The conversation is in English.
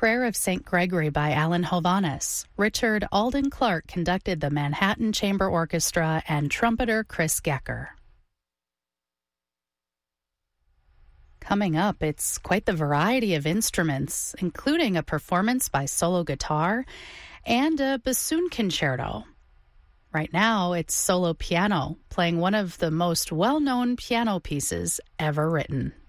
Prayer of St. Gregory by Alan Hovhannes. Richard Alden Clark conducted the Manhattan Chamber Orchestra and trumpeter Chris Gecker. Coming up, it's quite the variety of instruments, including a performance by solo guitar and a bassoon concerto. Right now, it's solo piano, playing one of the most well-known piano pieces ever written.